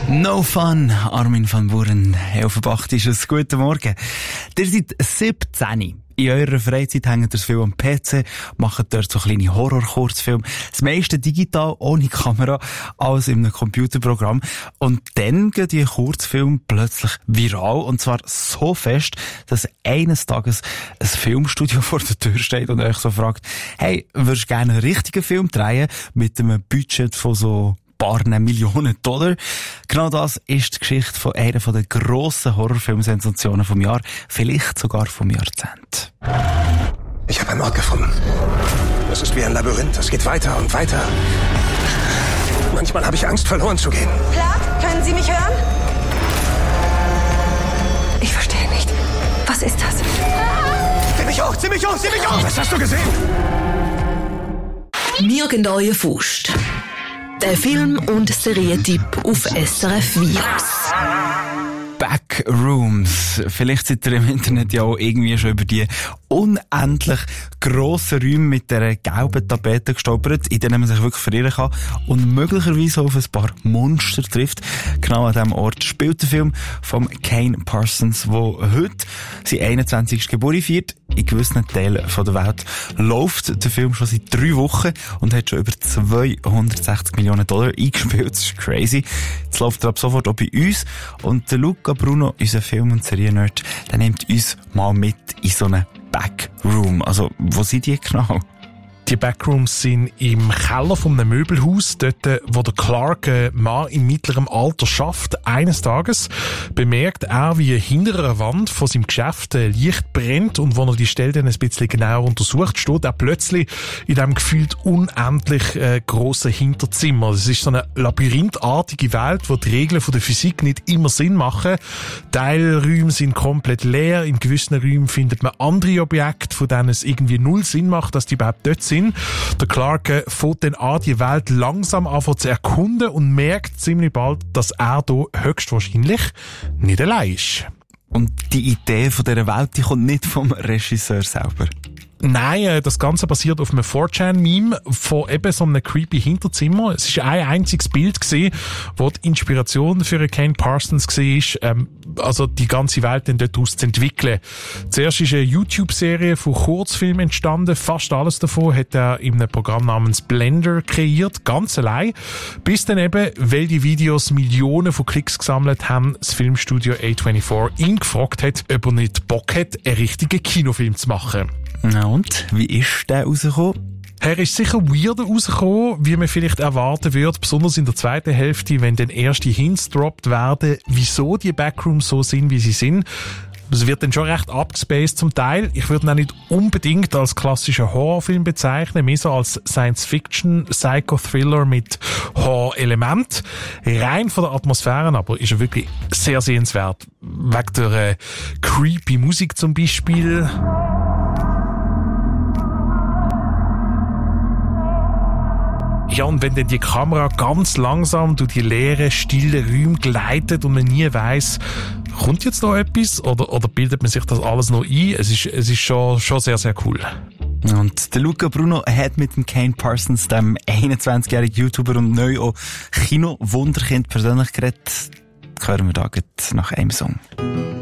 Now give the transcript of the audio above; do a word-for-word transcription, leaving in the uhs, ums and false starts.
No Fun, Armin van Buuren. Hey, auf der Acht ist es. Guten Morgen. Ihr seid siebzehn. In eurer Freizeit hängt ihr viel am P C, macht dort so kleine Horror-Kurzfilme. Das meiste digital, ohne Kamera, alles in einem Computerprogramm. Und dann gehen die Kurzfilme plötzlich viral. Und zwar so fest, dass eines Tages ein Filmstudio vor der Tür steht und euch so fragt, hey, würdest du gerne einen richtigen Film drehen mit einem Budget von so paar Millionen Dollar. Genau das ist die Geschichte von einer der grossen Horrorfilmsensationen vom Jahr, vielleicht sogar vom Jahrzehnt. Ich habe einen Ort gefunden. Es ist wie ein Labyrinth, es geht weiter und weiter. Manchmal habe ich Angst, verloren zu gehen. Clark, können Sie mich hören? Ich verstehe nicht. Was ist das? Zieh mich hoch, zieh mich hoch, zieh mich hoch! Was hast du gesehen? Nirgendwo Faust. Der Film- und Serientipp auf S R F Virus. Backrooms. Vielleicht seid ihr im Internet ja auch irgendwie schon über die unendlich grossen Räume mit dieser gelben Tapete gestolpert, in denen man sich wirklich verirren kann und möglicherweise auf ein paar Monster trifft. Genau an diesem Ort spielt der Film von Kane Parsons, der heute sein einundzwanzigsten Geburtstag feiert. In gewissen Teilen der Welt läuft der Film schon seit drei Wochen und hat schon über zweihundertsechzig Millionen Dollar eingespielt. Das ist crazy. Jetzt läuft er ab sofort auch bei uns. Und der Luca Bruno, unser Film- und Serien-Nerd, der nimmt uns mal mit in so einen Backroom. Also, wo sind die genau? Die Backrooms sind im Keller von einem Möbelhaus, dort, wo der Clark, ein Mann im mittleren Alter, schafft. Eines Tages bemerkt er, wie hinter einer Wand von seinem Geschäft Licht brennt, und wenn er die Stelle dann ein bisschen genauer untersucht, steht er plötzlich in diesem gefühlt unendlich äh, grossen Hinterzimmer. Es ist so eine labyrinthartige Welt, wo die Regeln von der Physik nicht immer Sinn machen. Teilräume sind komplett leer, in gewissen Räumen findet man andere Objekte, von denen es irgendwie null Sinn macht, dass die überhaupt dort sind. Der Clark äh, fängt dann an, die Welt langsam anfangen zu erkunden und merkt ziemlich bald, dass er hier höchstwahrscheinlich nicht allein ist. Und die Idee von dieser Welt, die kommt nicht vom Regisseur selber. Nein, das Ganze basiert auf einem four chan Meme von eben so einem creepy Hinterzimmer. Es ist ein einziges Bild gewesen, wo die Inspiration für Kane Parsons war, ähm, also die ganze Welt dann daraus zu entwickeln. Zuerst ist eine YouTube-Serie von Kurzfilmen entstanden. Fast alles davon hat er in einem Programm namens Blender kreiert, ganz allein. Bis dann eben, weil die Videos Millionen von Klicks gesammelt haben, das Filmstudio A vierundzwanzig ihn gefragt hat, ob er nicht Bock hat, einen richtigen Kinofilm zu machen. Na und? Wie ist der rausgekommen? Er ist sicher weirder rausgekommen, wie man vielleicht erwarten würde, besonders in der zweiten Hälfte, wenn dann erste Hints droppt werden, wieso die Backrooms so sind, wie sie sind. Es wird dann schon recht abgespaced zum Teil. Ich würde ihn auch nicht unbedingt als klassischen Horrorfilm bezeichnen, mehr so als Science-Fiction-Psycho-Thriller mit Horror-Element. Rein von der Atmosphäre aber ist er wirklich sehr sehenswert. Wegen der äh, creepy Musik zum Beispiel. Ja, und wenn dann die Kamera ganz langsam durch die leeren, stillen Räume gleitet und man nie weiss, kommt jetzt noch etwas oder, oder bildet man sich das alles noch ein? Es ist, es ist schon, schon sehr, sehr cool. Und der Luca Bruno hat mit dem Kane Parsons, dem einundzwanzigjährigen YouTuber und neu auch Kino-Wunderkind persönlich geredet. Hören wir da nach einem Song.